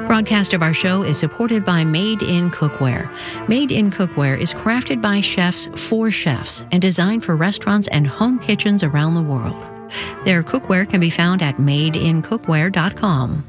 Broadcast of our show is supported by Made in Cookware. Made in Cookware is crafted by chefs for chefs and designed for restaurants and home kitchens around the world. Their cookware can be found at madeincookware.com.